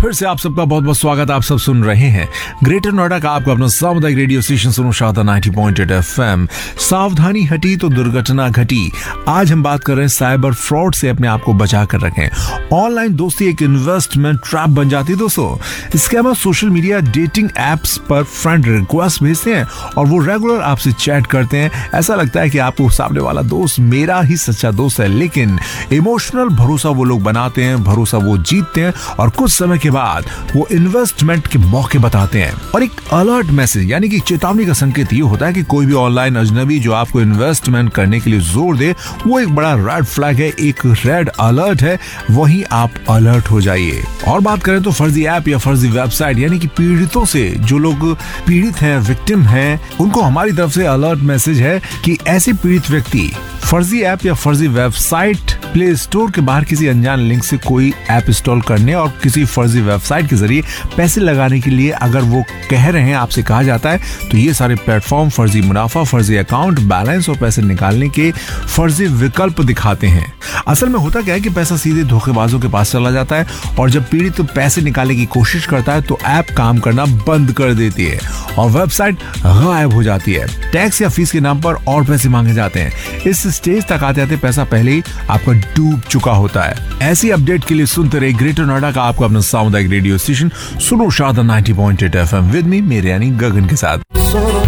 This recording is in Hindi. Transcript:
फिर से आप सबका बहुत बहुत स्वागत। आप सब सुन रहे हैं ग्रेटर नोएडा का आपका अपना सामुदायिक रेडियो स्टेशन सुनो शादा 90.8 FM। सावधानी हटी तो दुर्घटना घटी। आज हम बात कर रहे हैं साइबर फ्रॉड से अपने आप को बचा कर रखें। ऑनलाइन दोस्ती एक इन्वेस्टमेंट ट्रैप बन जाती है दोस्तों। Scammer social media dating apps पर फ्रेंड रिक्वेस्ट भेजते हैं और वो रेगुलर आपसे चैट करते हैं। ऐसा लगता है कि आपको सामने वाला दोस्त मेरा ही सच्चा दोस्त है, लेकिन इमोशनल भरोसा वो लोग बनाते हैं, भरोसा वो जीतते हैं और कुछ समय के बाद वो इन्वेस्टमेंट के मौके बताते हैं। और एक अलर्ट मैसेज यानी कि चेतावनी का संकेत ये होता है कि कोई भी ऑनलाइन अजनबी जो आपको इन्वेस्टमेंट करने के लिए जोर दे, वो एक बड़ा रेड फ्लैग है, एक रेड अलर्ट है। वहीं आप अलर्ट हो जाइए। और बात करें तो फर्जी ऐप या फर्जी वेबसाइट यानी कि पीड़ितों से, जो लोग पीड़ित हैं, विक्टिम हैं, उनको हमारी तरफ से अलर्ट मैसेज है कि ऐसे पीड़ित व्यक्ति फर्जी ऐप या फर्जी वेबसाइट प्ले स्टोर के बाहर किसी अनजान लिंक से कोई ऐप इंस्टॉल करने और किसी फर्जी वेबसाइट के जरिए पैसे लगाने के लिए अगर वो कह रहे हैं, आपसे कहा जाता है, तो ये सारे प्लेटफॉर्म फर्जी मुनाफा, फर्जी अकाउंट बैलेंस और पैसे निकालने के फर्जी विकल्प दिखाते हैं। असल में होता क्या है कि पैसा सीधे धोखेबाजों के पास चला जाता है और जब पीड़ित पैसे निकालने की कोशिश करता है तो ऐप काम करना बंद कर देती है और वेबसाइट गायब हो जाती है। टैक्स या फीस के नाम पर और पैसे मांगे जाते हैं। इस स्टेज तक आते आते पैसा पहले ही आपका डूब चुका होता है। ऐसी अपडेट के लिए सुनते रहे ग्रेटर नोएडा का आपका अपना सामुदायिक रेडियो स्टेशन सुनो शादा 90.8 FM विद मी मेरे यानी गगन के साथ।